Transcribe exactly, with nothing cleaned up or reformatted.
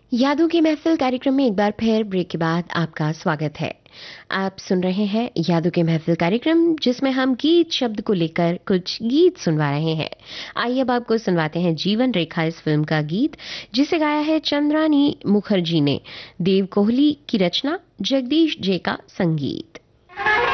यादों की महफिल कार्यक्रम में एक बार फिर ब्रेक के बाद आपका स्वागत है। आप सुन रहे हैं यादों की महफिल कार्यक्रम, जिसमें हम गीत शब्द को लेकर कुछ गीत सुनवा रहे हैं। आइए अब आपको सुनवाते हैं जीवन रेखा इस फिल्म का गीत, जिसे गाया है चंद्रानी मुखर्जी ने। देव कोहली की रचना, जगदीश जे का संगीत।